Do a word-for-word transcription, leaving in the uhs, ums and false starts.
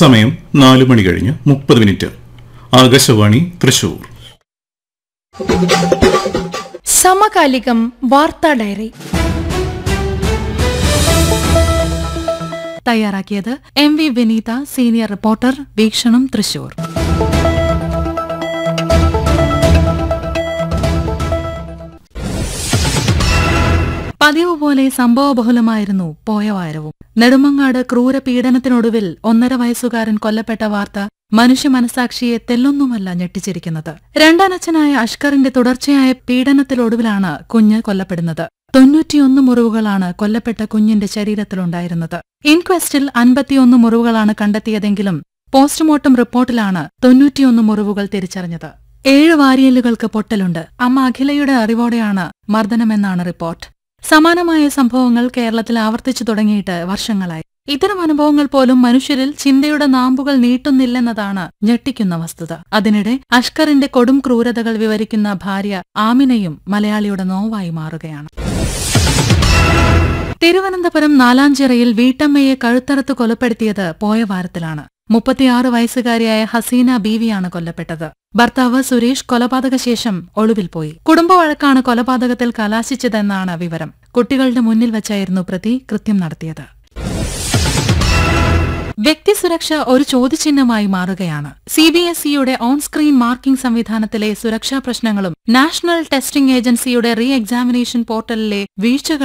സമയം നാലു മണി കഴിഞ്ഞ് മുപ്പത് മിനിറ്റ്. ആകാശവാണി തൃശൂർ. സമകാലികം വാർത്താ ഡയറി തയ്യാറാക്കിയത് എം വി വിനീത, സീനിയർ റിപ്പോർട്ടർ, വീക്ഷണം തൃശൂർ. പതിവ് പോലെ സംഭവബഹുലമായിരുന്നു പോയ വാരവും. നെടുമങ്ങാട് ക്രൂര പീഡനത്തിനൊടുവിൽ ഒന്നര വയസ്സുകാരൻ കൊല്ലപ്പെട്ട വാർത്ത മനുഷ്യ മനസാക്ഷിയെ തെല്ലൊന്നുമല്ല ഞെട്ടിച്ചിരിക്കുന്നത്. രണ്ടാനച്ഛനായ അഷ്കറിന്റെ തുടർച്ചയായ പീഡനത്തിലൊടുവിലാണ് കുഞ്ഞ് കൊല്ലപ്പെടുന്നത്. തൊണ്ണൂറ്റിയൊന്ന് മുറിവുകളാണ് കൊല്ലപ്പെട്ട കുഞ്ഞിന്റെ ശരീരത്തിലുണ്ടായിരുന്നത്. ഇൻക്വസ്റ്റിൽ അൻപത്തിയൊന്ന് മുറിവുകളാണ് കണ്ടെത്തിയതെങ്കിലും പോസ്റ്റ്മോർട്ടം റിപ്പോർട്ടിലാണ് തൊണ്ണൂറ്റിയൊന്ന് മുറിവുകൾ തിരിച്ചറിഞ്ഞത്. ഏഴ് വാരിയലുകൾക്ക് പൊട്ടലുണ്ട്. അമ്മ അഖിലയുടെ അറിവോടെയാണ് മർദ്ദനമെന്നാണ് റിപ്പോർട്ട്. സമാനമായ സംഭവങ്ങൾ കേരളത്തിൽ ആവർത്തിച്ചു തുടങ്ങിയിട്ട് വർഷങ്ങളായി. ഇത്തരം അനുഭവങ്ങൾ പോലും മനുഷ്യരിൽ ചിന്തയുടെ നാമ്പുകൾ നീട്ടുന്നില്ലെന്നതാണ് ഞെട്ടിക്കുന്ന വസ്തുത. അതിനിടെ അഷ്കറിന്റെ കൊടും ക്രൂരതകൾ വിവരിക്കുന്ന ഭാര്യ ആമിനയും മലയാളിയുടെ നോവായി മാറുകയാണ്. തിരുവനന്തപുരം നാലാഞ്ചിറയിൽ വീട്ടമ്മയെ കഴുത്തറുത്ത് കൊലപ്പെടുത്തിയത് പോയ വാരത്തിലാണ്. മുപ്പത്തിയാറ് വയസ്സുകാരിയായ ഹസീന ബീവിയാണ് കൊല്ലപ്പെട്ടത്. ഭർത്താവ് സുരേഷ് കൊലപാതകശേഷം ഒളിവിൽ പോയി. കുടുംബവഴക്കാണ് കൊലപാതകത്തിൽ കലാശിച്ചതെന്നാണ് വിവരം. കുട്ടികളുടെ മുന്നിൽ വച്ചായിരുന്നു പ്രതി കൃത്യം നടത്തിയത്. വ്യക്തിസുരക്ഷ ഒരു ചോദ്യചിഹ്നമായി മാറുകയാണ്. സി ബി എസ് ഇയുടെ ഓൺ സ്ക്രീൻ മാർക്കിംഗ് സംവിധാനത്തിലെ സുരക്ഷാ പ്രശ്നങ്ങളും നാഷണൽ ടെസ്റ്റിംഗ് ഏജൻസിയുടെ റീ എക്സാമിനേഷൻ പോർട്ടലിലെ വീഴ്ചകളും